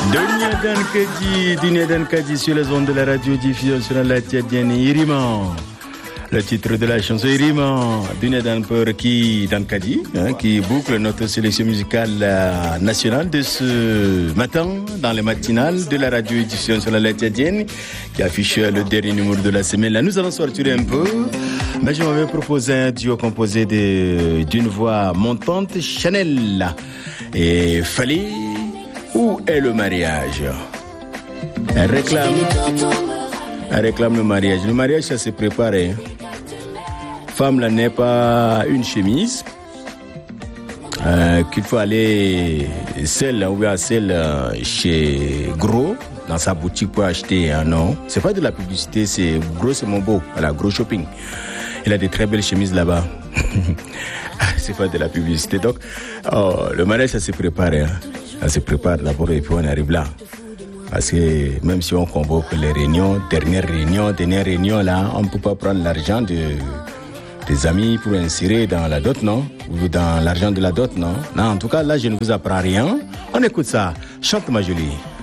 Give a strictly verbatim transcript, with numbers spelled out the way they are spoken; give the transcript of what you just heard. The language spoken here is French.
Dunia Dan Kaji, Dunia Dan Kaji sur les ondes de la radio diffusion sur la Tchadienne Iriman. Le titre de la chanson Iriman, Dunia Dan Perki Dan Kaji, hein, qui boucle notre sélection musicale euh, nationale de ce matin dans les matinales de la radio diffusion sur la Tchadienne, qui affiche le dernier numéro de la semaine. Là, nous allons sortir un peu, mais je m'avais proposé un duo composé de, d'une voix montante, Chanel et Fali. Où est le mariage? Elle réclame, elle réclame le mariage. Le mariage, ça se prépare. Hein. Femme, là, n'est pas une chemise euh, qu'il faut aller seule ou bien seule chez Gros, dans sa boutique pour acheter. Hein, non, c'est pas de la publicité, c'est Gros, c'est mon beau, voilà, Gros Shopping. Il a des très belles chemises là-bas. C'est pas de la publicité. Donc, oh, le mariage, ça se prépare. Hein. Ça se prépare d'abord et puis on arrive là. Parce que même si on convoque les réunions, dernière réunion, dernière réunion là, on ne peut pas prendre l'argent de, des amis pour insérer dans la dot, non? Ou dans l'argent de la dot, non? Non, en tout cas, là, je ne vous apprends rien. On écoute ça. Chante ma jolie.